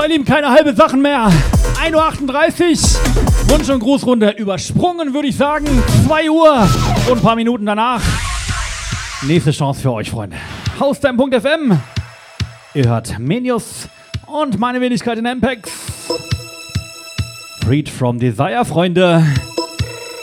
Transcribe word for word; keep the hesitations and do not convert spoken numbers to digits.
meine Lieben, keine halbe Sachen mehr. ein Uhr achtunddreißig. Wunsch- und Grußrunde übersprungen, würde ich sagen. zwei Uhr und ein paar Minuten danach. Nächste Chance für euch, Freunde. Haustime Punkt F M. Ihr hört Menius und meine Wenigkeit in Ampex. Freed from Desire, Freunde.